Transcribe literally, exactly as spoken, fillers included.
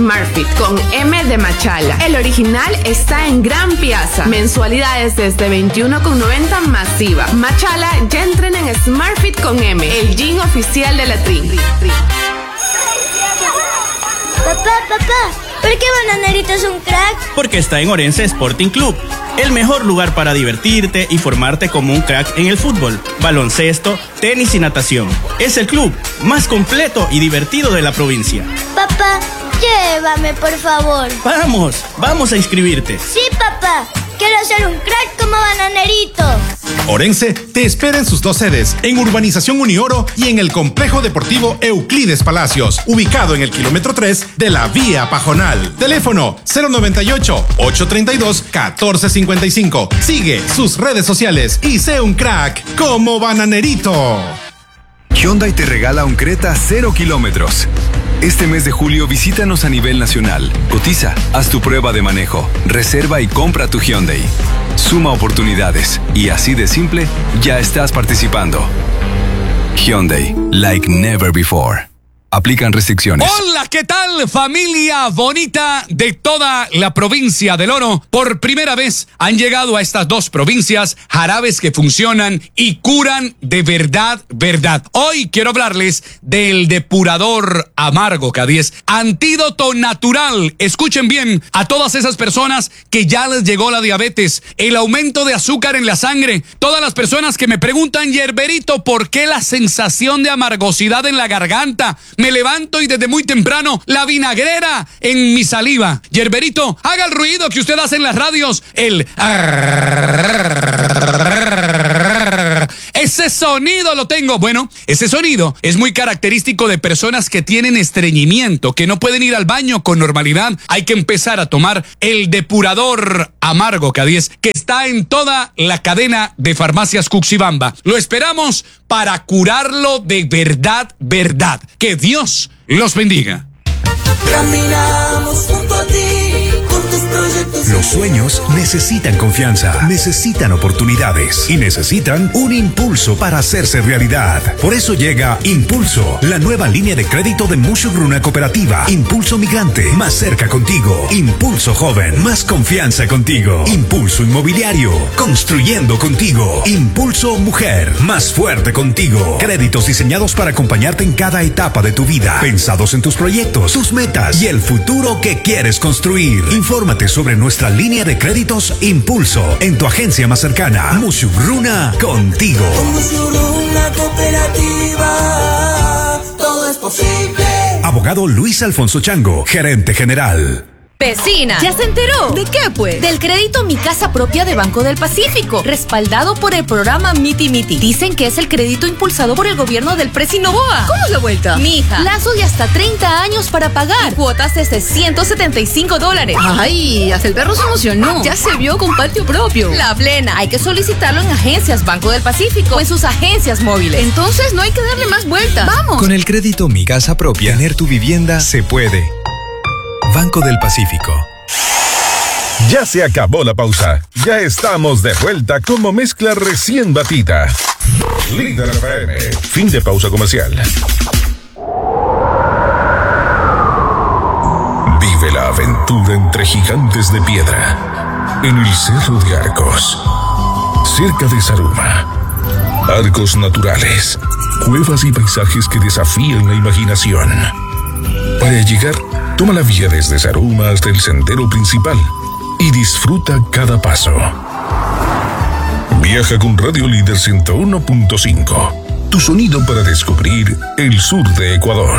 Smartfit con M de Machala. El original está en Gran Piazza. Mensualidades desde veintiuno con noventa masiva. Machala ya entrena en Smartfit con M, el gym oficial de la Tri. Papá, papá, ¿por qué Bananerito es un crack? Porque está en Orense Sporting Club, el mejor lugar para divertirte y formarte como un crack en el fútbol, baloncesto, tenis y natación. Es el club más completo y divertido de la provincia. Papá, llévame, por favor. Vamos, vamos a inscribirte. Sí, papá, quiero ser un crack como Bananerito. Orense te espera en sus dos sedes, en Urbanización Unioro y en el Complejo Deportivo Euclides Palacios, ubicado en el kilómetro tres de la Vía Pajonal. Teléfono cero noventa y ocho, ochocientos treinta y dos, catorce cincuenta y cinco. Sigue sus redes sociales y sé un crack como Bananerito. Hyundai te regala un Creta cero kilómetros. Este mes de julio visítanos a nivel nacional. Cotiza, haz tu prueba de manejo, reserva y compra tu Hyundai. Suma oportunidades y así de simple, ya estás participando. Hyundai, like never before. Aplican restricciones. Hola, ¿qué tal, familia bonita de toda la provincia del Oro? Por primera vez han llegado a estas dos provincias jarabes que funcionan y curan de verdad, verdad. Hoy quiero hablarles del depurador amargo K diez, antídoto natural. Escuchen bien a todas esas personas que ya les llegó la diabetes, el aumento de azúcar en la sangre, todas las personas que me preguntan, Yerberito, ¿por qué la sensación de amargosidad en la garganta? Me levanto y desde muy temprano la vinagrera en mi saliva. Yerberito, haga el ruido que usted hace en las radios. El... Ese sonido lo tengo. Bueno, ese sonido es muy característico de personas que tienen estreñimiento, que no pueden ir al baño con normalidad. Hay que empezar a tomar el depurador amargo K diez, que está en toda la cadena de farmacias Cuxibamba. Lo esperamos para curarlo de verdad, verdad. Que Dios los bendiga. Caminamos junto a ti, con tus proyectos. Los sueños necesitan confianza, necesitan oportunidades y necesitan un impulso para hacerse realidad. Por eso llega Impulso, la nueva línea de crédito de Mushugruna Cooperativa. Impulso Migrante, más cerca contigo. Impulso Joven, más confianza contigo. Impulso Inmobiliario, construyendo contigo. Impulso Mujer, más fuerte contigo. Créditos diseñados para acompañarte en cada etapa de tu vida, pensados en tus proyectos, tus metas y el futuro que quieres construir. Infórmate sobre nuestra línea de créditos Impulso en tu agencia más cercana. Mushugruna, contigo. Con Mushugruna Cooperativa, todo es posible. Abogado Luis Alfonso Chango, gerente general. Vecina, ¿ya se enteró? ¿De qué, pues? Del crédito Mi Casa Propia de Banco del Pacífico, respaldado por el programa Miti Miti. Dicen que es el crédito impulsado por el gobierno del Presi Novoa. ¿Cómo es la vuelta? Mija, plazo de hasta treinta años para pagar. Y cuotas desde ciento setenta y cinco dólares. Ay, hasta el perro se emocionó. Ya se vio con patio propio. La plena, hay que solicitarlo en agencias Banco del Pacífico o en sus agencias móviles. Entonces no hay que darle más vueltas. ¡Vamos! Con el crédito Mi Casa Propia, tener tu vivienda se puede. Banco del Pacífico. Ya se acabó la pausa. Ya estamos de vuelta como mezcla recién batida. Líder F M. Fin de pausa comercial. Vive la aventura entre gigantes de piedra en el Cerro de Arcos, cerca de Zaruma. Arcos naturales, cuevas y paisajes que desafían la imaginación. Para llegar, toma la vía desde Zaruma hasta el sendero principal y disfruta cada paso. Viaja con Radio Líder ciento uno punto cinco. Tu sonido para descubrir el sur de Ecuador.